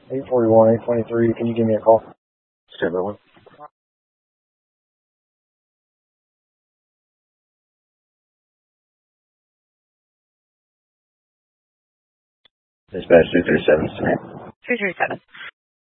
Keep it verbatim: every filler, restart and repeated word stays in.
eight forty-one, eight twenty-three. Can you give me a call? Stand by one. Dispatch two three seven. three three seven.